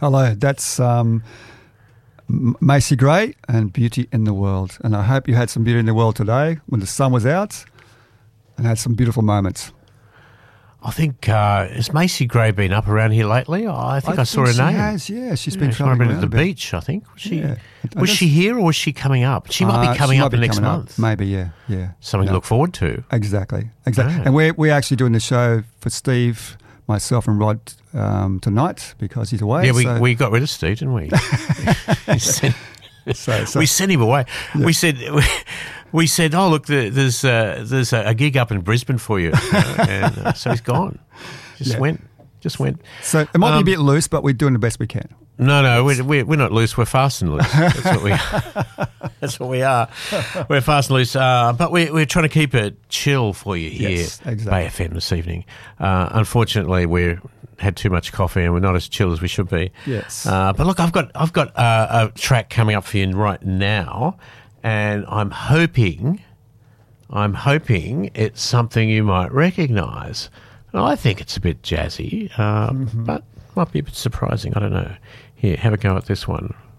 Hello, that's Macy Gray and Beauty in the World. And I hope you had some beauty in the world today when the sun was out and had some beautiful moments. I think, has Macy Gray been up around here lately? I think I saw her name. She has, yeah. She's been She's travelling been around at the a bit. beach, I think. Yeah. Was she here or was she coming up? She might be coming she might up be next coming up. month. Maybe, yeah. Something to look forward to. Exactly. Ah. And we're actually doing the show for Steve, myself and Rod tonight because he's away. Yeah, we got rid of Steve, didn't we? We sent him away. Yeah. We said, oh, look, there's a gig up in Brisbane for you. And so he's gone. Just went. So it might be a bit loose, but we're doing the best we can. No, we're not loose. We're fast and loose. That's what we are. That's what we are. We're fast and loose. But we're trying to keep it chill for you here, exactly. Bay FM this evening. Unfortunately, we had too much coffee and we're not as chill as we should be. Yes. But look, I've got a track coming up for you right now, and I'm hoping it's something you might recognise. I think it's a bit jazzy, but might be a bit surprising. I don't know. Here, have a go at this one.